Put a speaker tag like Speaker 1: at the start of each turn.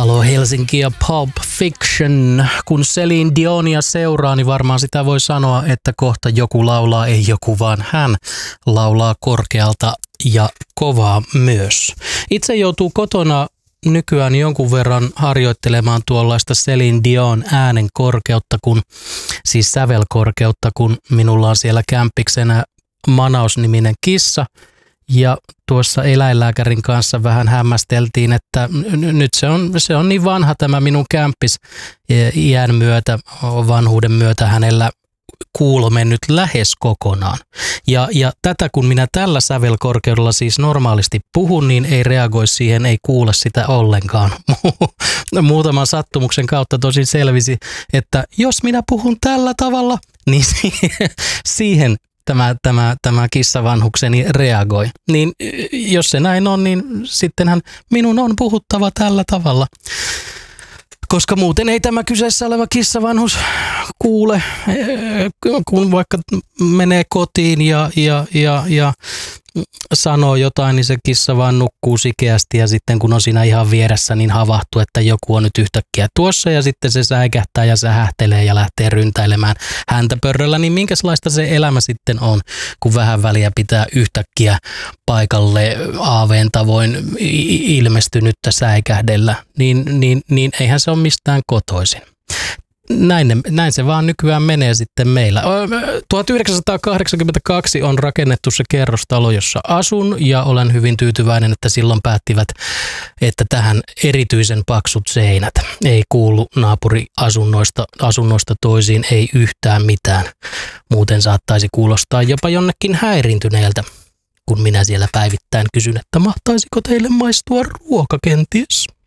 Speaker 1: Halo Helsinki ja Pulp Fiction. Kun Celine Dionia seuraa, niin varmaan sitä voi sanoa, että kohta joku laulaa, ei joku vaan hän laulaa korkealta ja kovaa myös. Itse joutuu kotona nykyään jonkun verran harjoittelemaan tuollaista Celine Dion äänen korkeutta, siis sävelkorkeutta, kun minulla on siellä kämppiksenä Manaus-niminen kissa. Ja tuossa eläinlääkärin kanssa vähän hämmästeltiin, että nyt se on niin vanha tämä minun kämppis iän myötä, vanhuuden myötä hänellä kuulo mennyt lähes kokonaan. Ja tätä kun minä tällä sävelkorkeudella siis normaalisti puhun, niin ei reagoi siihen, ei kuule sitä ollenkaan. Muutaman sattumuksen kautta tosin selvisi, että jos minä puhun tällä tavalla, niin siihen tämä kissavanhukseni reagoi. Niin jos se näin on, niin sittenhän minun on puhuttava tällä tavalla. Koska muuten ei tämä kyseessä oleva kissavanhus kuule, kun vaikka menee kotiin ja sanoo jotain, niin se kissa vaan nukkuu sikeästi ja sitten kun on siinä ihan vieressä, niin havahtuu, että joku on nyt yhtäkkiä tuossa ja sitten se säikähtää ja sähähtelee ja lähtee ryntäilemään häntä pörröllä, niin minkälaista se elämä sitten on, kun vähän väliä pitää yhtäkkiä paikalle aaveen tavoin ilmestynyttä säikähdellä, niin eihän se ole mistään kotoisin. Näin se vaan nykyään menee sitten meillä. 1982 on rakennettu se kerrostalo, jossa asun ja olen hyvin tyytyväinen, että silloin päättivät, että tähän erityisen paksut seinät. Ei kuulu naapuriasunnoista toisiin, ei yhtään mitään. Muuten saattaisi kuulostaa jopa jonnekin häiriintyneeltä, kun minä siellä päivittäin kysyn, että mahtaisiko teille maistua ruoka kenties?